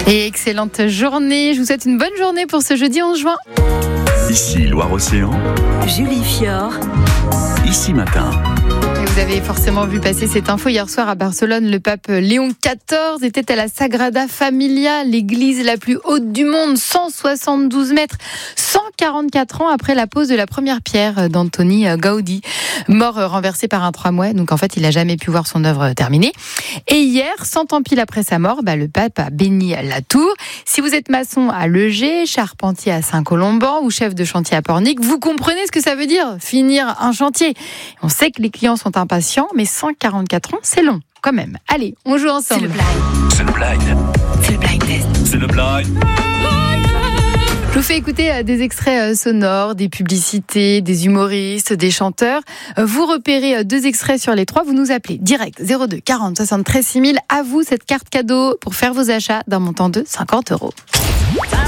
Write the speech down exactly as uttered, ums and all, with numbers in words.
Et excellente journée. Je vous souhaite une bonne journée pour ce jeudi onze juin. Ici Loire-Océan, Julie Fior. Ici Matin. Et vous avez forcément vu passer cette info hier soir à Barcelone. Le pape Léon quatorze était à la Sagrada Familia, l'église la plus haute du monde, cent soixante-douze mètres, cent quarante-quatre ans après la pose de la première pierre d'Antoni Gaudi, mort renversé par un tramway. Donc en fait, il n'a jamais pu voir son œuvre terminée. Et hier, cent ans pile après sa mort, bah, le pape a béni la tour. Si vous êtes maçon à Leger, charpentier à Saint-Colomban ou chef de chantier à Pornic, vous comprenez ce que ça veut dire, finir un chantier. On sait que les clients sont impatients, mais cent quarante-quatre ans, c'est long, quand même. Allez, on joue ensemble. C'est le blind. C'est le blind test. C'est le blind. Je vous fais écouter des extraits sonores, des publicités, des humoristes, des chanteurs. Vous repérez deux extraits sur les trois, vous nous appelez direct zéro deux quarante soixante-treize six mille. À vous cette carte cadeau pour faire vos achats d'un montant de cinquante euros.